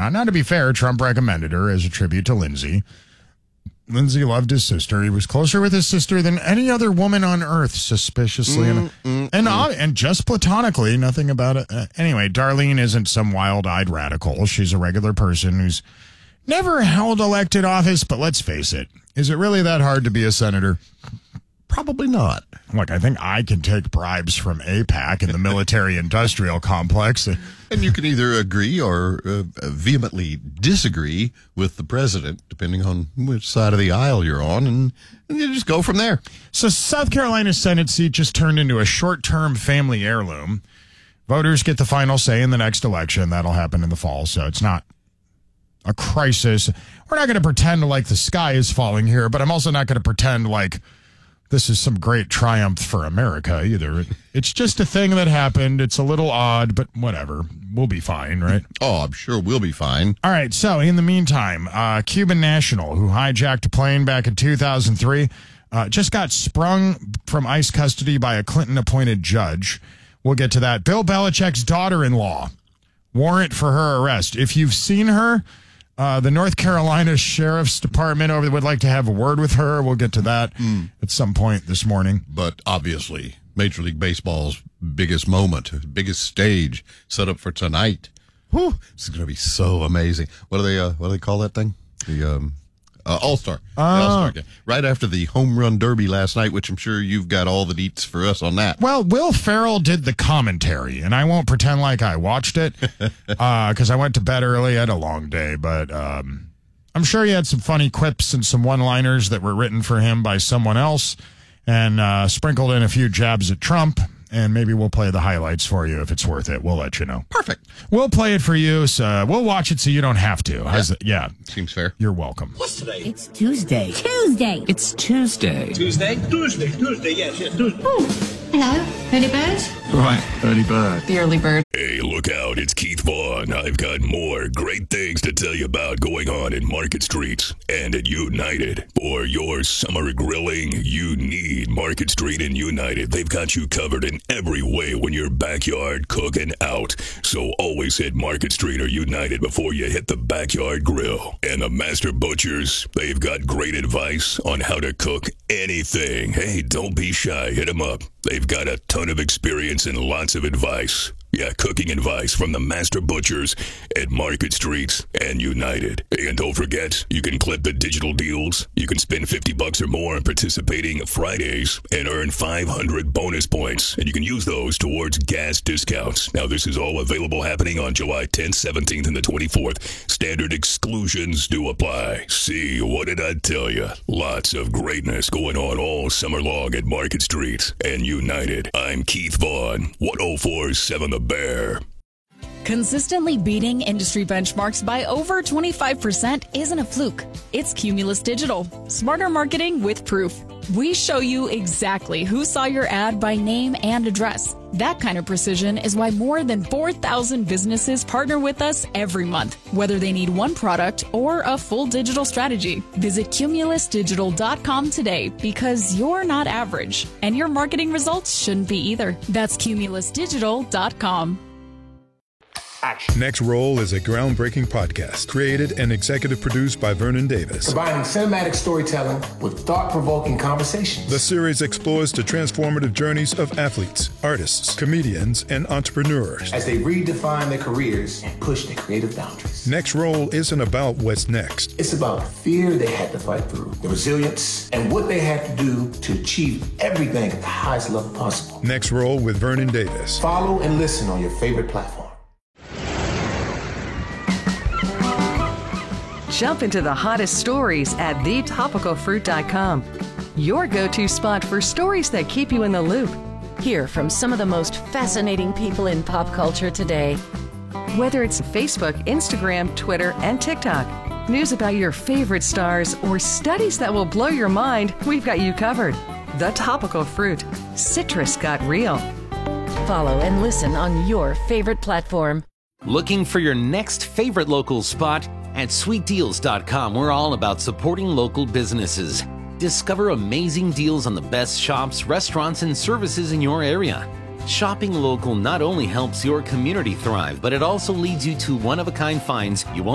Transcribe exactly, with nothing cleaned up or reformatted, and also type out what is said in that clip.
Uh, now, to be fair, Trump recommended her as a tribute to Lindsay. Lindsay loved his sister. He was closer with his sister than any other woman on earth, suspiciously. Mm, and mm, and, mm. Uh, and just platonically, nothing about it. Uh, anyway, Darlene isn't some wild-eyed radical. She's a regular person who's never held elected office, but let's face it. Is it really that hard to be a senator? Probably not. Look, I think I can take bribes from AIPAC and the military-industrial complex. And you can either agree or uh, vehemently disagree with the president, depending on which side of the aisle you're on, and, and you just go from there. So South Carolina's Senate seat just turned into a short-term family heirloom. Voters get the final say in the next election. That'll happen in the fall, so it's not a crisis. We're not going to pretend like the sky is falling here, but I'm also not going to pretend like this is some great triumph for America either. It's just a thing that happened. It's a little odd, but whatever. We'll be fine, right? Oh, I'm sure we'll be fine. All right, so in the meantime, uh, Cuban national who hijacked a plane back in two thousand three uh, just got sprung from ICE custody by a Clinton-appointed judge. We'll get to that. Bill Belichick's daughter-in-law, warrant for her arrest. If you've seen her, Uh, the North Carolina Sheriff's Department over would like to have a word with her. We'll get to that mm. at some point this morning. But obviously, Major League Baseball's biggest moment, biggest stage set up for tonight. Whew, this is going to be so amazing. What do they? Uh, what do they call that thing? The um, uh, All-Star. Oh. All-Star game. Right after the home run derby last night, which I'm sure you've got all the deets for us on that. Well, Will Ferrell did the commentary, and I won't pretend like I watched it because uh, I went to bed early. I had a long day, but um, I'm sure he had some funny quips and some one-liners that were written for him by someone else and uh, sprinkled in a few jabs at Trump. And maybe we'll play the highlights for you if it's worth it. We'll let you know. Perfect. We'll play it for you. So we'll watch it so you don't have to. How's it? Yeah. Seems fair. You're welcome. What's today? It's Tuesday. Tuesday. It's Tuesday. Tuesday? Tuesday. Tuesday. Yes, yes, Tuesday. Oh, hello. Early bird? Right, early bird. The early bird. Hey, look out. It's Keith Vaughn. I've got more great things to tell you about going on in Market Street and at United. For your summer grilling, you need Market Street and United. They've got you covered in every way when you're backyard cooking out. So always hit Market Street or United before you hit the backyard grill. And the Master Butchers, they've got great advice on how to cook anything. Hey, don't be shy. Hit them up. They've got a ton of experience and lots of advice. Yeah, cooking advice from the Master Butchers at Market Street and United. And don't forget, you can clip the digital deals. You can spend fifty bucks or more on participating Fridays and earn five hundred bonus points. And you can use those towards gas discounts. Now, this is all available happening on July tenth, seventeenth, and the twenty-fourth. Standard exclusions do apply. See, what did I tell you? Lots of greatness going on all summer long at Market Street and United. I'm Keith Vaughn, one oh four point seven The Bear. Consistently beating industry benchmarks by over twenty-five percent isn't a fluke. It's Cumulus Digital. Smarter marketing with proof. We show you exactly who saw your ad by name and address. That kind of precision is why more than four thousand businesses partner with us every month, whether they need one product or a full digital strategy. Visit cumulus digital dot com today because you're not average, and your marketing results shouldn't be either. That's cumulus digital dot com. Action. Next Roll is a groundbreaking podcast created and executive produced by Vernon Davis. Combining cinematic storytelling with thought-provoking conversations. The series explores the transformative journeys of athletes, artists, comedians, and entrepreneurs as they redefine their careers and push their creative boundaries. Next Roll isn't about what's next. It's about the fear they had to fight through, the resilience, and what they had to do to achieve everything at the highest level possible. Next Roll with Vernon Davis. Follow and listen on your favorite platform. Jump into the hottest stories at the topical fruit dot com. Your go-to spot for stories that keep you in the loop. Hear from some of the most fascinating people in pop culture today. Whether it's Facebook, Instagram, Twitter, and TikTok, news about your favorite stars, or studies that will blow your mind, we've got you covered. The Topical Fruit. Citrus got real. Follow and listen on your favorite platform. Looking for your next favorite local spot? At sweet deals dot com, we're all about supporting local businesses. Discover amazing deals on the best shops, restaurants, and services in your area. Shopping local not only helps your community thrive, but it also leads you to one-of-a-kind finds you won't